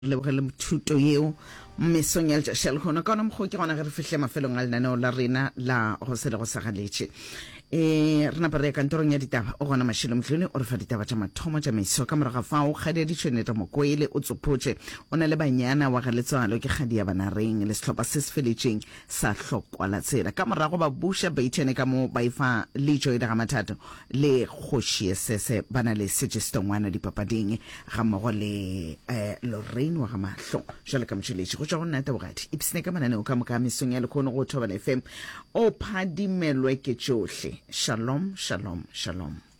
le bogele thuto yeo mmesong ya letšatši le gona ka ona mokgwa ke gona ge re fihle mafelong a lenaneo la rena la go se le go sagaletše re napa re ya kantorong ya ditaba o gona Mashilo Mhloni o re fa ditaba tša mathomo tša meiso ka moraga fao kgadiaditšwe neta mokoele o tsopotše o na le banyana wa ga letswalo ke kgadi ya banareng le sehlopha se se feletšeng sa hlokwa la tsela ka morago ba buša ba itšhene ka mo ba ifa lejo ga mathato le kgoši sese bana le sejestongwana dipapading ga mmogo le Lorraine wa ga mahlo jalo ka motšheletši go tšwa go nna tabogadi ipsene ka mananeo ka moka mesong ya lekgono go Thobela FM o phadimelwe ke tšohle. Shalom, shalom, shalom.